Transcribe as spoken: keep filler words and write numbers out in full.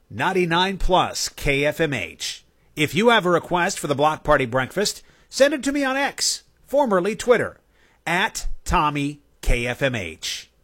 ninety-nine plus K F M H. If you have a request for the Block Party Breakfast, send it to me on X, formerly Twitter, at Tommy K F M H.